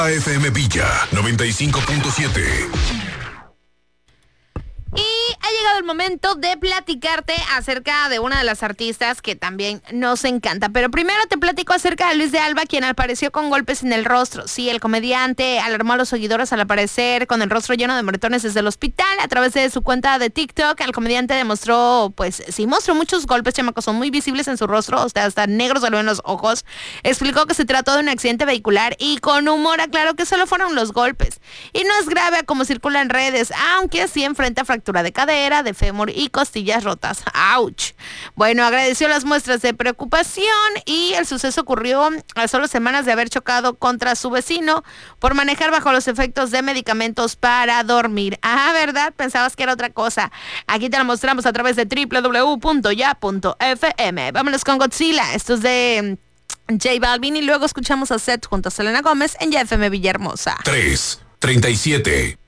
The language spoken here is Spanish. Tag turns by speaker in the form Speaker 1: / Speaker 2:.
Speaker 1: FM Villa 95.7.
Speaker 2: Y ha llegado el momento de platicarte acerca de una de las artistas que también nos encanta. Pero primero te platico acerca de Luis de Alba, quien apareció con golpes en el rostro. Sí, el comediante alarmó a los seguidores al aparecer con el rostro lleno de moretones desde el hospital. A través de su cuenta de TikTok, el comediante demostró, mostró muchos golpes, chamacos, son muy visibles en su rostro, hasta negros en los ojos. Explicó que se trató de un accidente vehicular y con humor aclaró que solo fueron los golpes. Y no es grave como circula en redes, aunque sí enfrenta fractura de cadera, de fémur y costillas rotas. ¡Auch! Bueno, agradeció las muestras de preocupación y el suceso ocurrió a solo semanas de haber chocado contra su vecino por manejar bajo los efectos de medicamentos para dormir. Ah, ¿verdad? Pensabas que era otra cosa. Aquí te lo mostramos a través de www.ya.fm. Vámonos con Godzilla. Esto es de J Balvin y luego escuchamos a Seth junto a Selena Gómez en Ya FM Villahermosa.
Speaker 1: 3:37.